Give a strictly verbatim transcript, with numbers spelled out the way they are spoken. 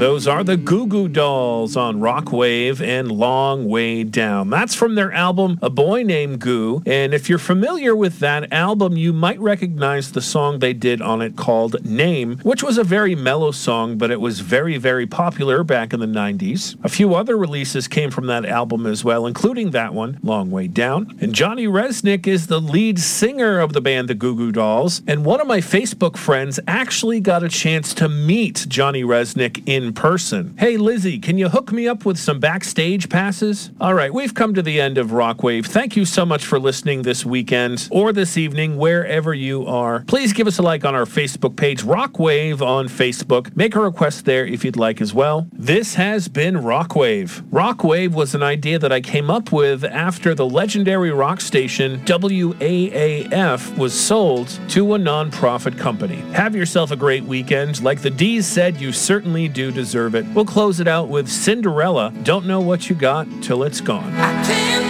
Those are the Goo Goo Dolls on Rockwave and Long Way Down. That's from their album A Boy Named Goo, and if you're familiar with that album, you might recognize the song they did on it called Name, which was a very mellow song, but it was very, very popular back in the nineties. A few other releases came from that album as well, including that one, Long Way Down. And Johnny Resnick is the lead singer of the band The Goo Goo Dolls, and one of my Facebook friends actually got a chance to meet Johnny Resnick in person. Hey Lizzie, can you hook me up with some backstage passes? All right, we've come to the end of Rockwave. Thank you so much for listening this weekend or this evening, wherever you are. Please give us a like on our Facebook page, Rockwave on Facebook. Make a request there if you'd like as well. This has been Rockwave. Rockwave was an idea that I came up with after the legendary rock station W A A F was sold to a non-profit company. Have yourself a great weekend. Like the D's said, you certainly do deserve it. We'll close it out with Cinderella, Don't Know What You Got Till It's Gone. I can't